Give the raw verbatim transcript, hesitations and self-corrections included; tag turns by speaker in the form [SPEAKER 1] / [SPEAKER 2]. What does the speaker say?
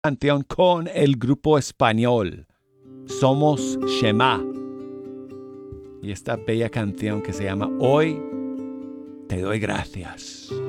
[SPEAKER 1] canción con el grupo español Somos Shema y esta bella canción que se llama Hoy te doy gracias.